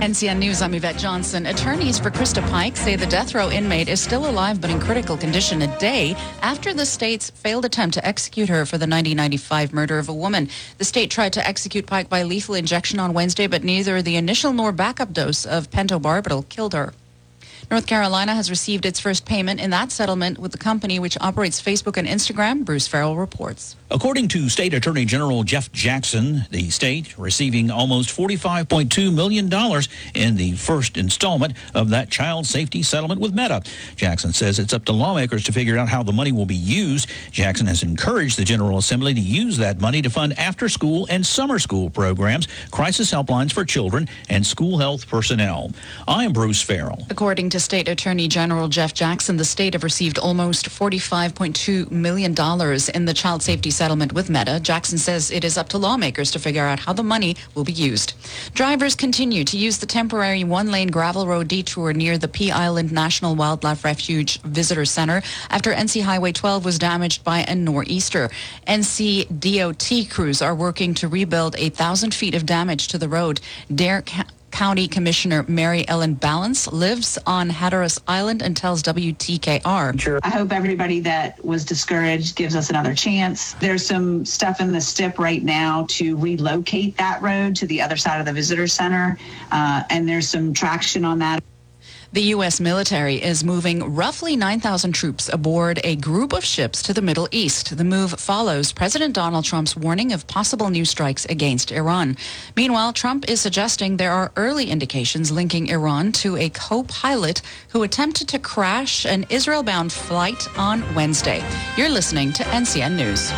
NCN News, I'm Yvette Johnson. Attorneys for Krista Pike say the death row inmate is still alive but in critical condition a day after the state's failed attempt to execute her for the 1995 murder of a woman. The state tried to execute Pike by lethal injection on Wednesday, but neither the initial nor backup dose of pentobarbital killed her. North Carolina has received its first payment in that settlement with the company which operates Facebook and Instagram, Bruce Farrell reports. According to State Attorney General Jeff Jackson, the state receiving almost $45.2 million in the first installment of that child safety settlement with Meta. Jackson says it's up to lawmakers to figure out how the money will be used. Jackson has encouraged the General Assembly to use that money to fund after-school and summer school programs, crisis helplines for children, and school health personnel. I am Bruce Farrell. According to State Attorney General Jeff Jackson, the state have received almost $45.2 million in the child safety settlement with Meta. Jackson says it is up to lawmakers to figure out how the money will be used. Drivers continue to use the temporary one-lane gravel road detour near the Pea Island National Wildlife Refuge Visitor Center after NC Highway 12 was damaged by a nor'easter. NC DOT crews are working to rebuild 1,000 feet of damage to the road. Dare County Commissioner Mary Ellen Balance lives on Hatteras Island and tells WTKR. I hope everybody that was discouraged gives us another chance. There's some stuff in the STIP right now to relocate that road to the other side of the visitor center, and there's some traction on that. The U.S. military is moving roughly 9,000 troops aboard a group of ships to the Middle East. The move follows President Donald Trump's warning of possible new strikes against Iran. Meanwhile, Trump is suggesting there are early indications linking Iran to a co-pilot who attempted to crash an Israel-bound flight on Wednesday. You're listening to NCN News.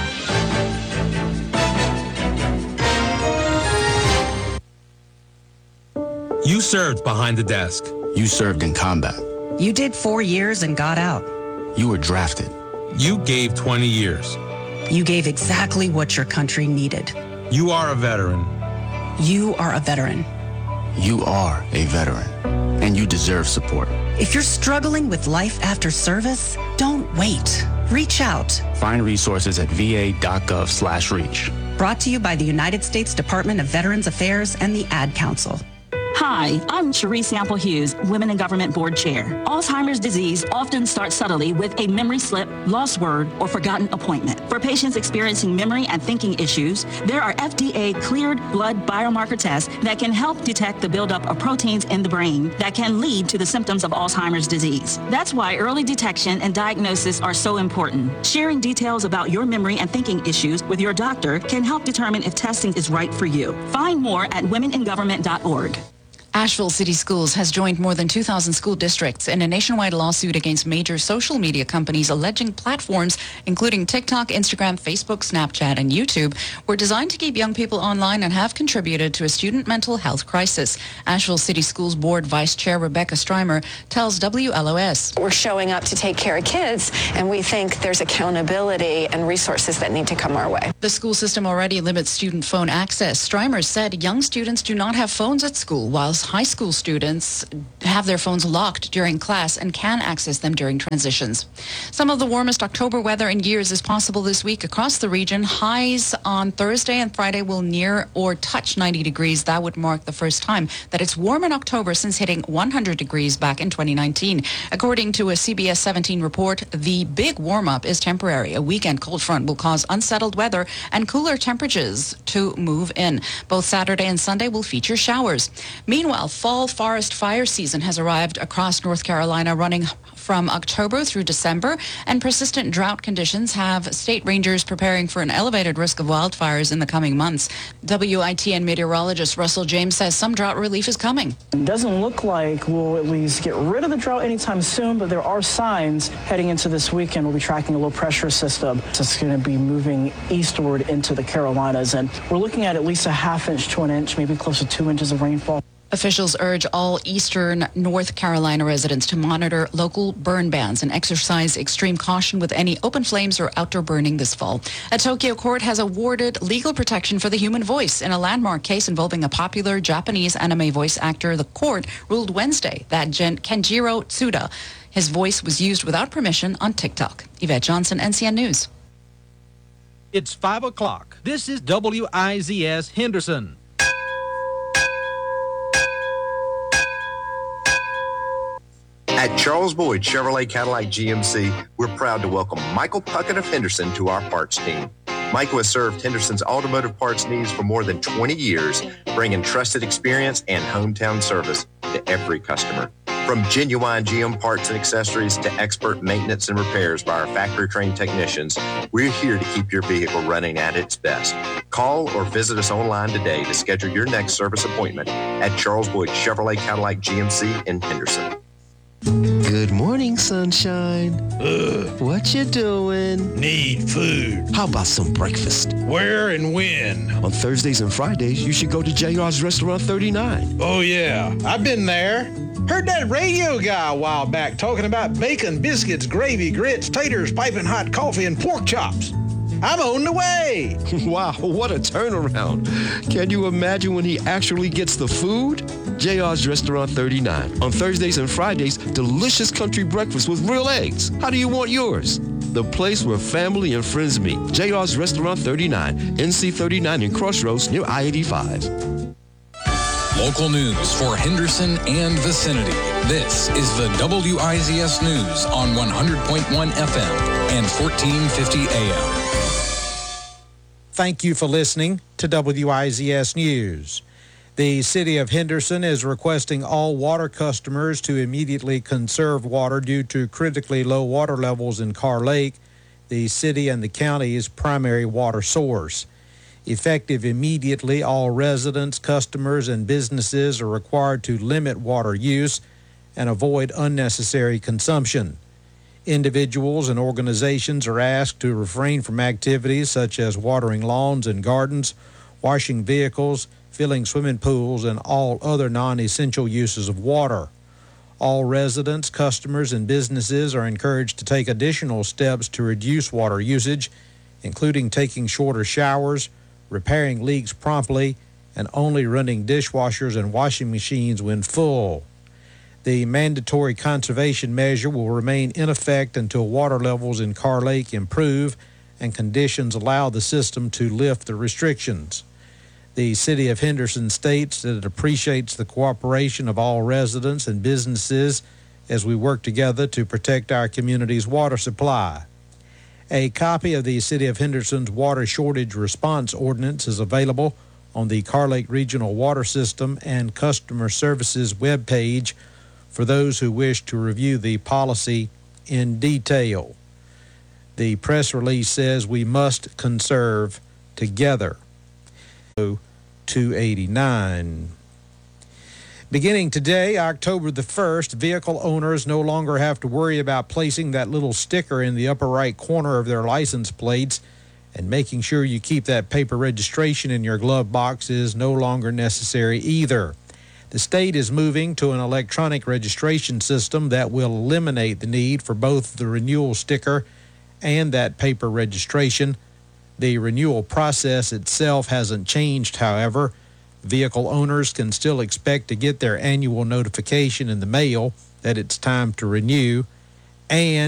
You served behind the desk. You served in combat. You did 4 years and got out. You were drafted. You gave 20 years. You gave exactly what your country needed. You are a veteran. You are a veteran. You are a veteran, and you deserve support. If you're struggling with life after service, don't wait. Reach out. Find resources at va.gov/reach. Brought to you by the United States Department of Veterans Affairs and the Ad Council. Hi, I'm Cherie Sample Hughes, Women in Government Board Chair. Alzheimer's disease often starts subtly with a memory slip, lost word, or forgotten appointment. For patients experiencing memory and thinking issues, there are FDA-cleared blood biomarker tests that can help detect the buildup of proteins in the brain that can lead to the symptoms of Alzheimer's disease. That's why early detection and diagnosis are so important. Sharing details about your memory and thinking issues with your doctor can help determine if testing is right for you. Find more at womeningovernment.org. Asheville City Schools has joined more than 2,000 school districts in a nationwide lawsuit against major social media companies alleging platforms, including TikTok, Instagram, Facebook, Snapchat, and YouTube, were designed to keep young people online and have contributed to a student mental health crisis. Asheville City Schools Board Vice Chair Rebecca Streimer tells WLOS. We're showing up to take care of kids, and we think there's accountability and resources that need to come our way. The school system already limits student phone access. Streimer said young students do not have phones at school, whilst high school students have their phones locked during class and can access them during transitions. Some of the warmest October weather in years is possible this week across the region. Highs on Thursday and Friday will near or touch 90 degrees. That would mark the first time that it's warm in October since hitting 100 degrees back in 2019. According to a CBS 17 report, the big warm-up is temporary. A weekend cold front will cause unsettled weather and cooler temperatures to move in. Both Saturday and Sunday will feature showers. Meanwhile, fall forest fire season has arrived across North Carolina, running from October through December, and persistent drought conditions have state rangers preparing for an elevated risk of wildfires in the coming months. WITN meteorologist Russell James says some drought relief is coming. It doesn't look like we'll at least get rid of the drought anytime soon, but there are signs heading into this weekend. We'll be tracking a low pressure system that's going to be moving eastward into the Carolinas, and we're looking at least a ½ inch to an inch, maybe close to 2 inches of rainfall. Officials urge all eastern North Carolina residents to monitor local burn bans and exercise extreme caution with any open flames or outdoor burning this fall. A Tokyo court has awarded legal protection for the human voice in a landmark case involving a popular Japanese anime voice actor. The court ruled Wednesday that Kenjiro Tsuda, his voice was used without permission on TikTok. Yvette Johnson, NCN News. It's 5 o'clock. This is WIZS Henderson. At Charles Boyd Chevrolet Cadillac GMC, we're proud to welcome Michael Puckett of Henderson to our parts team. Michael has served Henderson's automotive parts needs for more than 20 years, bringing trusted experience and hometown service to every customer. From genuine GM parts and accessories to expert maintenance and repairs by our factory-trained technicians, we're here to keep your vehicle running at its best. Call or visit us online today to schedule your next service appointment at Charles Boyd Chevrolet Cadillac GMC in Henderson. Good morning, sunshine. What you doing? Need food. How about some breakfast? Where and when? On Thursdays and Fridays, you should go to JR's Restaurant 39. Oh, yeah. I've been there. Heard that radio guy a while back talking about bacon, biscuits, gravy, grits, taters, piping hot coffee, and pork chops. I'm on the way. Wow, what a turnaround. Can you imagine when he actually gets the food? JR's Restaurant 39. On Thursdays and Fridays, delicious country breakfast with real eggs. How do you want yours? The place where family and friends meet. JR's Restaurant 39, NC 39 in Crossroads near I-85. Local news for Henderson and vicinity. This is the WIZS News on 100.1 FM and 1450 AM. Thank you for listening to WIZS News. The City of Henderson is requesting all water customers to immediately conserve water due to critically low water levels in Carr Lake, the city and the county's primary water source. Effective immediately, all residents, customers, and businesses are required to limit water use and avoid unnecessary consumption. Individuals and organizations are asked to refrain from activities such as watering lawns and gardens, washing vehicles, filling swimming pools, and all other non-essential uses of water. All residents, customers, and businesses are encouraged to take additional steps to reduce water usage, including taking shorter showers, repairing leaks promptly, and only running dishwashers and washing machines when full. The mandatory conservation measure will remain in effect until water levels in Carr Lake improve and conditions allow the system to lift the restrictions. The City of Henderson states that it appreciates the cooperation of all residents and businesses as we work together to protect our community's water supply. A copy of the City of Henderson's Water Shortage Response Ordinance is available on the Carr Lake Regional Water System and Customer Services webpage for those who wish to review the policy in detail. The press release says we must conserve together. 289. Beginning today, October the 1st, vehicle owners no longer have to worry about placing that little sticker in the upper right corner of their license plates, and making sure you keep that paper registration in your glove box is no longer necessary either. The state is moving to an electronic registration system that will eliminate the need for both the renewal sticker and that paper registration. The renewal process itself hasn't changed, however. Vehicle owners can still expect to get their annual notification in the mail that it's time to renew, and